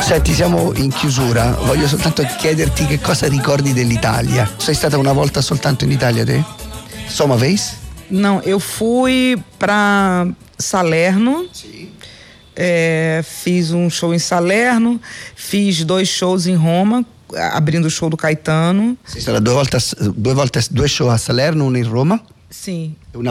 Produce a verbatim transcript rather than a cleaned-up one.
Senti, siamo in chiusura, voglio soltanto chiederti che cosa ricordi dell'Italia. Sei stata una volta soltanto in Italia te? Só uma vez? Não, eu fui pra Salerno. Sì. É, fiz um show em Salerno, fiz dois shows em Roma, abrindo o show do Caetano. Sei stata due volte, a- due volte due show a Salerno, uno in Roma? Sim. Una